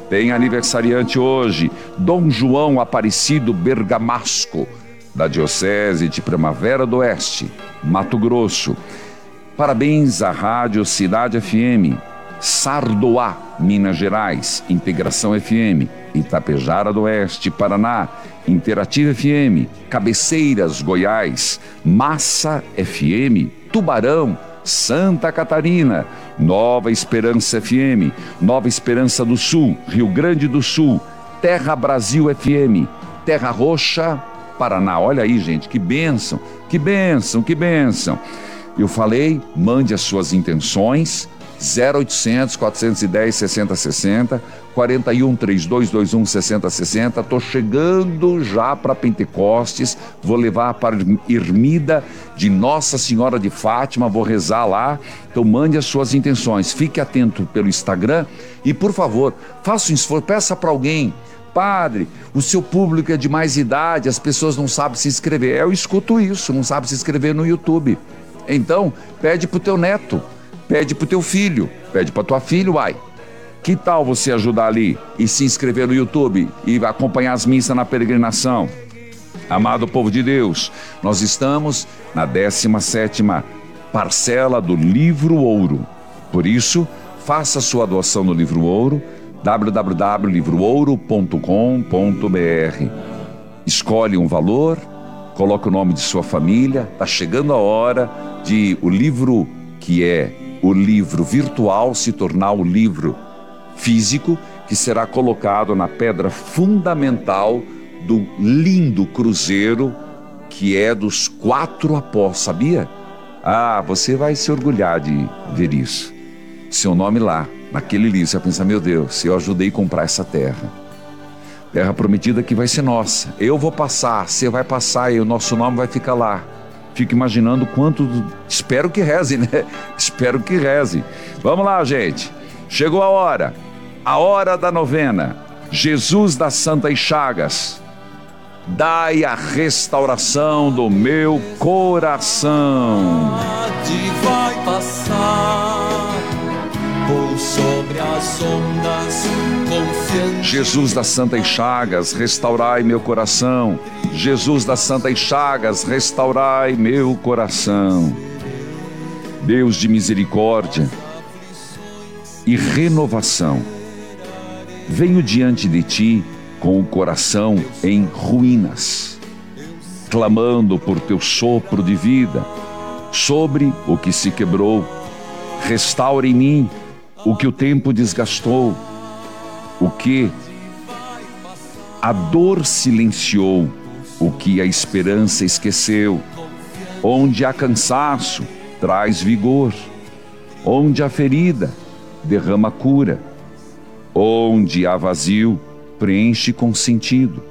Tem aniversariante hoje, Dom João Aparecido Bergamasco, da Diocese de Primavera do Oeste, Mato Grosso. Parabéns à Rádio Cidade FM, Sardoá, Minas Gerais, Integração FM, Itapejara do Oeste, Paraná, Interativa FM, Cabeceiras, Goiás, Massa FM, Tubarão, Santa Catarina, Nova Esperança FM, Nova Esperança do Sul, Rio Grande do Sul, Terra Brasil FM, Terra Roxa, Paraná. Olha aí, gente, que bênção, que bênção, que bênção. Eu falei, mande as suas intenções, 0800 410 6060, 41 3221 6060. Estou chegando já para Pentecostes, vou levar para Ermida de Nossa Senhora de Fátima, vou rezar lá. Então mande as suas intenções, fique atento pelo Instagram e, por favor, faça um esforço, peça para alguém: padre, o seu público é de mais idade, as pessoas não sabem se inscrever. Eu escuto isso, não sabe se inscrever no YouTube. Então, pede pro teu neto, pede pro teu filho, pede pra tua filha, uai. Que tal você ajudar ali e se inscrever no YouTube e acompanhar as missas na peregrinação? Amado povo de Deus, nós estamos na 17ª parcela do Livro Ouro. Por isso, faça sua doação no Livro Ouro, www.livroouro.com.br. Escolhe um valor, coloque o nome de sua família. Está chegando a hora de o livro, que é o livro virtual, se tornar o livro físico, que será colocado na pedra fundamental do lindo cruzeiro que é dos 4 apóstolos, sabia? Ah, você vai se orgulhar de ver isso. Seu nome lá, naquele livro, você vai pensar: meu Deus, eu ajudei a comprar essa terra. Terra prometida que vai ser nossa. Eu vou passar, você vai passar e o nosso nome vai ficar lá. Fico imaginando quanto... Espero que reze, né? Espero que reze. Vamos lá, gente. Chegou a hora da novena. Jesus das Santas Chagas, dai a restauração do meu coração. Vai passar por sobre as ondas, confiante. Jesus das Santas Chagas, restaurai meu coração. Jesus das Santas Chagas, restaurai meu coração. Deus de misericórdia e renovação, venho diante de ti com o coração em ruínas, clamando por teu sopro de vida sobre o que se quebrou. Restaura em mim o que o tempo desgastou, o que a dor silenciou, o que a esperança esqueceu. Onde há cansaço, traz vigor. Onde há ferida, derrama cura. Onde há vazio, preenche com sentido.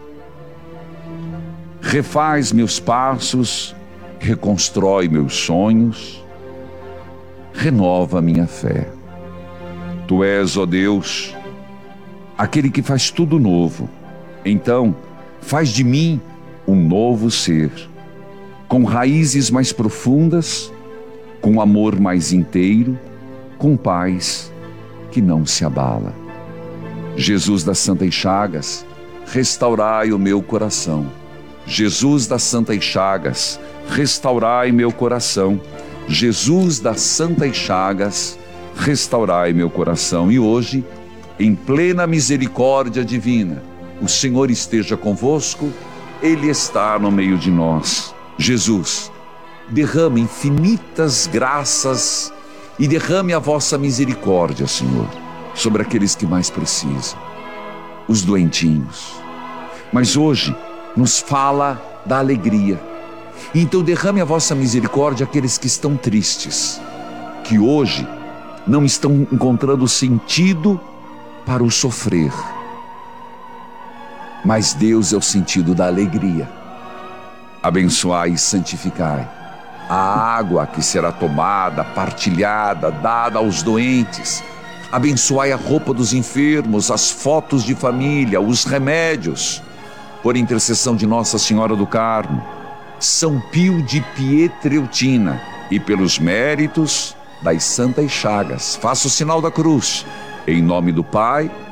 Refaz meus passos, reconstrói meus sonhos, renova minha fé. Tu és, ó Deus, aquele que faz tudo novo. Então, faz de mim um novo ser, com raízes mais profundas, com amor mais inteiro, com paz que não se abala. Jesus das Santas Chagas, restaurai o meu coração. Jesus das Santas Chagas, restaurai meu coração. Jesus das Santas Chagas, restaurai meu coração. E hoje, em plena misericórdia divina, o Senhor esteja convosco, Ele está no meio de nós. Jesus, derrame infinitas graças e derrame a vossa misericórdia, Senhor, sobre aqueles que mais precisam, os doentinhos. Mas hoje nos fala da alegria. Então derrame a vossa misericórdia àqueles que estão tristes, que hoje não estão encontrando sentido para o sofrer. Mas Deus é o sentido da alegria. Abençoai e santificai a água que será tomada, partilhada, dada aos doentes. Abençoai a roupa dos enfermos, as fotos de família, os remédios, por intercessão de Nossa Senhora do Carmo, São Pio de Pietreutina e pelos méritos das Santas Chagas. Faça o sinal da cruz, em nome do Pai,